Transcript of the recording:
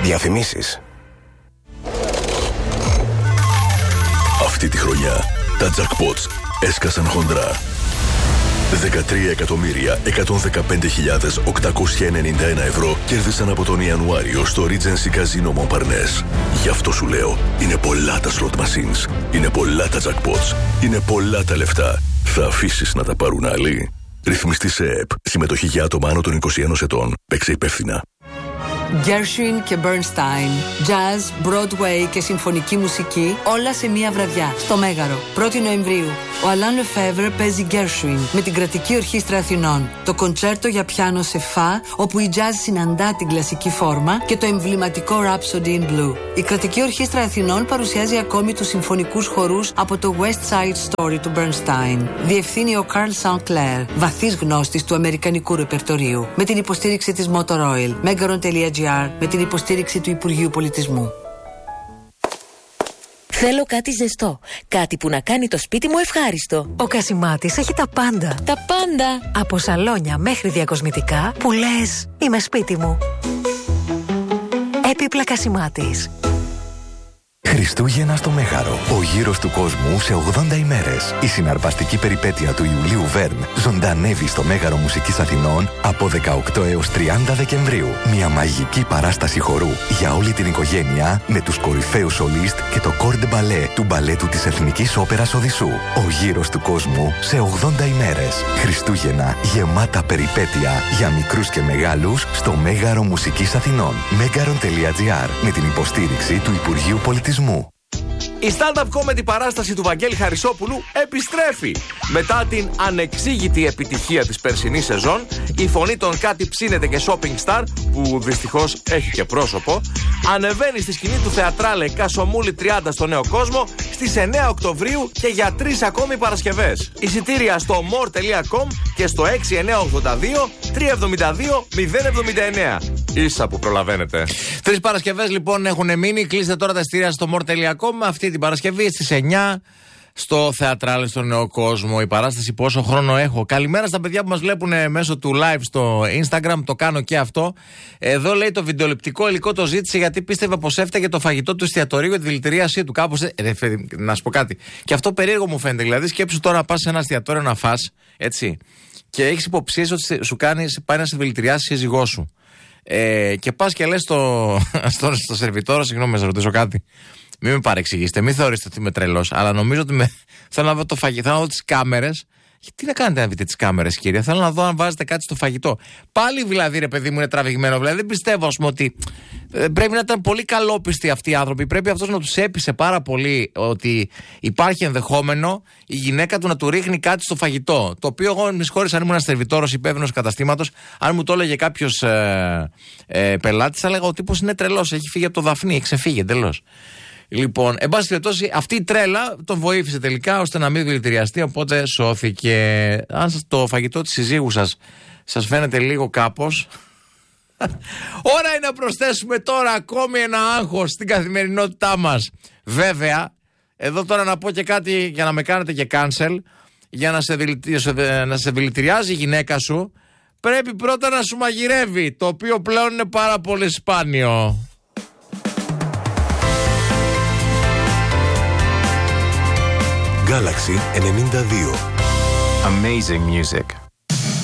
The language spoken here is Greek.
Διαφημίσεις. Αυτή τη χρονιά τα jackpots έσκασαν χοντρά. 13.115.891 ευρώ κέρδισαν από τον Ιανουάριο στο Regency Casino Montparnasse. Γι' αυτό σου λέω, είναι πολλά τα slot machines, είναι πολλά τα jackpots, είναι πολλά τα λεφτά. Θα αφήσεις να τα πάρουν άλλοι? Ρυθμιστή σε ΕΕΠ. Συμμετοχή για άτομα άνω των 21 ετών. Παίξε υπεύθυνα. Gershwin και Bernstein, jazz, Broadway και συμφωνική μουσική, όλα σε μία βραδιά, στο Μέγαρο. 1η Νοεμβρίου, ο Alain Lefebvre παίζει Gershwin με την Κρατική Ορχήστρα Αθηνών. Το κοντσέρτο για πιάνο σε φα, όπου η jazz συναντά την κλασική φόρμα, και το εμβληματικό Rhapsody in Blue. Η Κρατική Ορχήστρα Αθηνών παρουσιάζει ακόμη τους συμφωνικούς χορούς από το West Side Story του Bernstein. Διευθύνει ο Carl St. βαθύς γνώστης του αμερικανικού ρεπερτορίου, με την υποστήριξη της Motor Oil. Megaron.gr, με την υποστήριξη του Υπουργείου Πολιτισμού. Θέλω κάτι ζεστό. Κάτι που να κάνει το σπίτι μου ευχάριστο. Ο Κασιμάτης έχει τα πάντα. Τα πάντα. Από σαλόνια μέχρι διακοσμητικά που λες, είμαι σπίτι μου. Έπιπλα Κασιμάτης. Χριστούγεννα στο Μέγαρο. Ο γύρος του κόσμου σε 80 ημέρες. Η συναρπαστική περιπέτεια του Ιουλίου Βέρν ζωντανεύει στο Μέγαρο Μουσικής Αθηνών από 18 έως 30 Δεκεμβρίου. Μια μαγική παράσταση χορού για όλη την οικογένεια με τους κορυφαίους σολίστ και το κορ ντε μπαλέ του μπαλέτου της Εθνικής Όπερας Οδυσσού. Ο γύρος του κόσμου σε 80 ημέρες. Χριστούγεννα γεμάτα περιπέτεια για μικρούς και μεγάλους στο Μέγαρο Μουσικής Αθηνών. Megaron.gr, με την υποστήριξη του Υπουργείου Πολιτισμού. Η stand-up comedy παράσταση του Βαγγέλη Χαρισόπουλου επιστρέφει. Μετά την ανεξήγητη επιτυχία της περσινής σεζόν, η φωνή των Κάτι Ψήνεται και Shopping Star, που δυστυχώς έχει και πρόσωπο, ανεβαίνει στη σκηνή του Θεατράλε Κασομούλη 30 στο Νέο Κόσμο στις 9 Οκτωβρίου και για 3 ακόμη Παρασκευές. Εισιτήρια στο more.com και στο 6982 372 079. Ίσα που προλαβαίνετε. 3 Παρασκευές λοιπόν έχουν μείνει. Κλείστε τώρα τα εισιτήρια στο more.com αυτή την Παρασκευή στις 9 στο Θεατράλε στο Νέο Κόσμο. Η παράσταση πόσο χρόνο έχω. Καλημέρα στα παιδιά που μας βλέπουν μέσω του live στο Instagram. Το κάνω και αυτό. Εδώ λέει το βιντεοληπτικό υλικό το ζήτησε γιατί πίστευε πως έφταιγε το φαγητό του εστιατορίου για τη δηλητηρίασή του. Κάπως. Να σου πω κάτι. Και αυτό περίεργο μου φαίνεται. Δηλαδή, σκέψου τώρα να πας σε ένα εστιατόριο να φας, έτσι. Και έχεις υποψίες ότι σου πάει να σε δηλητηριάσει η σύζυγό σου. Και πας και λες στο σερβιτόρο, συγγνώμη, να σας ρωτήσω κάτι. Μην με παρεξηγήσετε, μην θεωρήσετε ότι είμαι τρελός, αλλά νομίζω ότι θέλω να δω το φαγητό, θέλω να δω τις κάμερες. Τι να κάνετε να δείτε τις κάμερες, κύριε? Θέλω να δω αν βάζετε κάτι στο φαγητό. Πάλι δηλαδή, ρε παιδί μου, είναι τραβηγμένο. Δηλαδή, δεν πιστεύω, ας πούμε, ότι πρέπει να ήταν πολύ καλόπιστοι αυτοί οι άνθρωποι. Πρέπει αυτός να τους έπεισε πάρα πολύ ότι υπάρχει ενδεχόμενο η γυναίκα του να του ρίχνει κάτι στο φαγητό. Το οποίο εγώ, με συγχωρείς, αν ήμουν ένας σερβιτόρος υπεύθυνος καταστήματος, αν μου το έλεγε κάποιος πελάτης, θα έλεγα ο τύπος είναι τρελός. Έχει φύγει από το Δαφνί, έχει ξεφύγει εντελώς. Λοιπόν, εν πάση περιπτώσει, αυτή η τρέλα τον βοήθησε τελικά ώστε να μην δηλητηριαστεί, οπότε σώθηκε. Αν το φαγητό της συζύγου σας φαίνεται λίγο κάπως, ώρα είναι να προσθέσουμε τώρα ακόμη ένα άγχος στην καθημερινότητά μας. Βέβαια, εδώ τώρα να πω και κάτι για να με κάνετε και cancel, για να σε δηλητηριάζει η γυναίκα σου, πρέπει πρώτα να σου μαγειρεύει, το οποίο πλέον είναι πάρα πολύ σπάνιο. Galaxy 92. Amazing music.